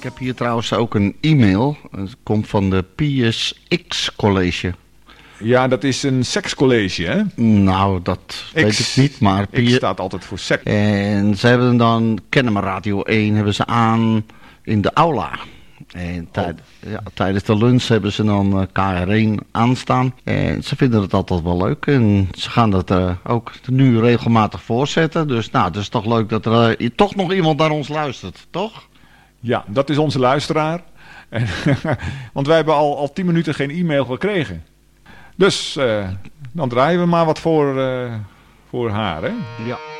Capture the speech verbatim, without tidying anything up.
heb hier trouwens ook een e-mail. Het komt van de Pius X College. Ja, dat is een sekscollege, hè? Nou, dat weet X, ik niet, maar... X staat altijd voor seks. En ze hebben dan Kennemer Radio één hebben ze aan in de aula. En tijd, oh. ja, tijdens de lunch hebben ze dan uh, K R één aanstaan. En ze vinden het altijd wel leuk. En ze gaan dat uh, ook nu regelmatig voorzetten. Dus nou, het is toch leuk dat er uh, toch nog iemand naar ons luistert, toch? Ja, dat is onze luisteraar. En, want wij hebben al, al tien minuten geen e-mail gekregen. Dus uh, dan draaien we maar wat voor, uh, voor haar, hè? Ja.